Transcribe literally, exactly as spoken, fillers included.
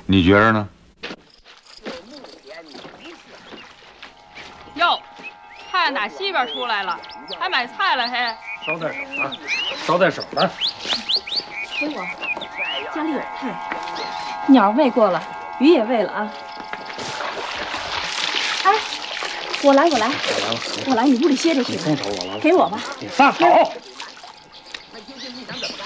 你觉着呢？ 哟，太阳打西边出来了，还买菜了嘿？ 捎带手的，捎带手的。 给我，家里有菜，鸟喂过了，鱼也喂了啊。哎，我来，我来， 我来了， 我来，你屋里歇着去。 你松手，我来了。 给我吧。 你撒手。